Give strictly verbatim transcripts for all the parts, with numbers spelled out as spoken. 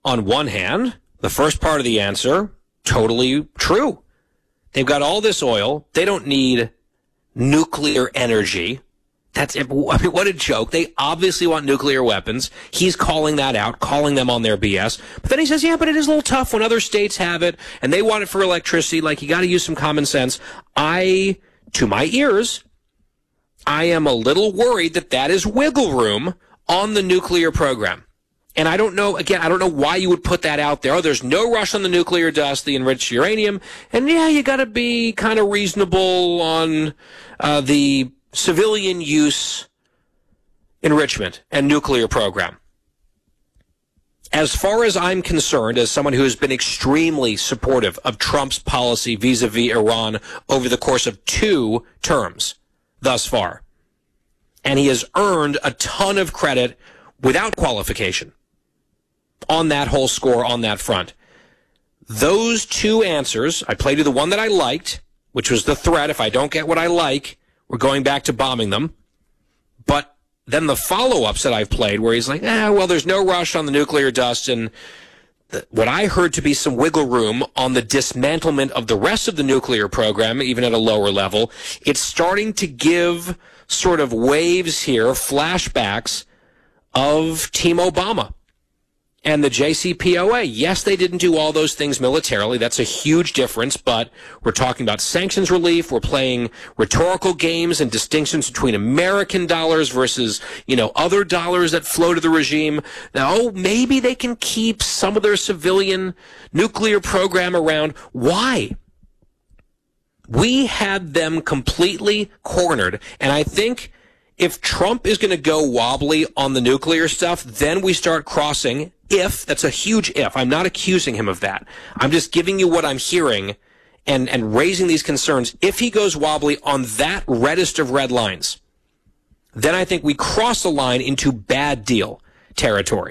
on one hand, the first part of the answer, totally true. They've got all this oil. They don't need nuclear energy. That's I mean, what a joke. They obviously want nuclear weapons. He's calling that out, calling them on their B S. But then he says, yeah, but it is a little tough when other states have it and they want it for electricity. Like, you got to use some common sense. I, to my ears, I am a little worried that that is wiggle room on the nuclear program. And I don't know, again, I don't know why you would put that out there. Oh, there's no rush on the nuclear dust, the enriched uranium. And yeah, you got to be kind of reasonable on uh, the civilian use enrichment and nuclear program. As far as I'm concerned, as someone who has been extremely supportive of Trump's policy vis-a-vis Iran over the course of two terms thus far, and he has earned a ton of credit without qualification on that whole score, on that front. Those two answers, I played you the one that I liked, which was the threat. If I don't get what I like, we're going back to bombing them. But then the follow-ups that I've played where he's like, ah, well, there's no rush on the nuclear dust, and the, what I heard to be some wiggle room on the dismantlement of the rest of the nuclear program, even at a lower level, it's starting to give sort of waves here, flashbacks of Team Obama and the J C P O A. Yes, they didn't do all those things militarily. That's a huge difference, but we're talking about sanctions relief. We're playing rhetorical games and distinctions between American dollars versus, you know, other dollars that flow to the regime. Now, oh, maybe they can keep some of their civilian nuclear program around. Why? We had them completely cornered, and I think if Trump is going to go wobbly on the nuclear stuff, then we start crossing, if, that's a huge if. I'm not accusing him of that. I'm just giving you what I'm hearing and, and raising these concerns. If he goes wobbly on that reddest of red lines, then I think we cross the line into bad deal territory.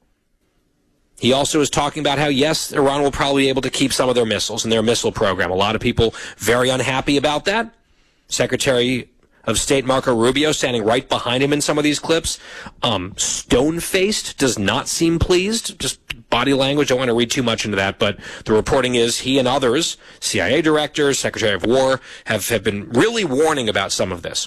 He also is talking about how, yes, Iran will probably be able to keep some of their missiles and their missile program. A lot of people very unhappy about that. Secretary of State Marco Rubio standing right behind him in some of these clips. Um, stone-faced, does not seem pleased. Just body language, I don't want to read too much into that, but the reporting is he and others, C I A directors, Secretary of War, have, have been really warning about some of this.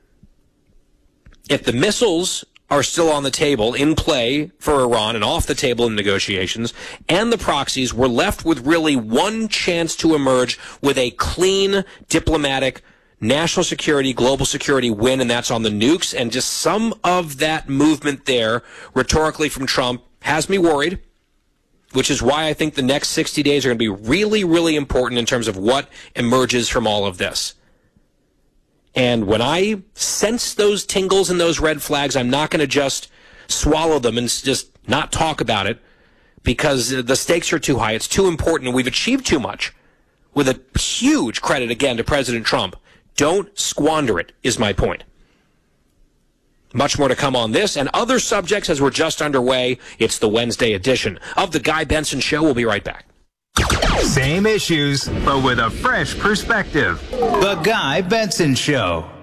If the missiles are still on the table, in play for Iran and off the table in negotiations, and the proxies, we're left with really one chance to emerge with a clean diplomatic national security, global security win, and that's on the nukes. And just some of that movement there, rhetorically from Trump, has me worried, which is why I think the next sixty days are going to be really, really important in terms of what emerges from all of this. And when I sense those tingles and those red flags, I'm not going to just swallow them and just not talk about it because the stakes are too high. It's too important, and we've achieved too much. With a huge credit, again, to President Trump. Don't squander it, is my point. Much more to come on this and other subjects as we're just underway. It's the Wednesday edition of The Guy Benson Show. We'll be right back. Same issues, but with a fresh perspective. The Guy Benson Show.